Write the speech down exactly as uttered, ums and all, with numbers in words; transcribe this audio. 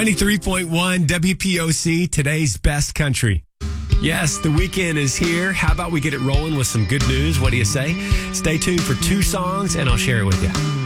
ninety-three point one W P O C, today's best country. Yes, the weekend is here. How about we get it rolling with some good news? What do you say? Stay tuned for two songs, and I'll share it with you.